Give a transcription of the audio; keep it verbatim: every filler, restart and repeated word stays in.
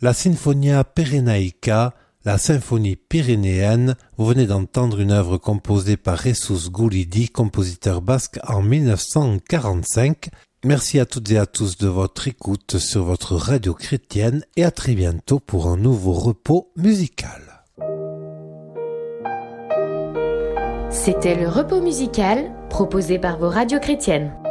La Sinfonia Pyrenaica, la symphonie pyrénéenne, vous venez d'entendre une œuvre composée par Jesus Guridi, compositeur basque en mille neuf cent quarante-cinq. Merci à toutes et à tous de votre écoute sur votre radio chrétienne et à très bientôt pour un nouveau repos musical. C'était le repos musical proposé par vos radios chrétiennes.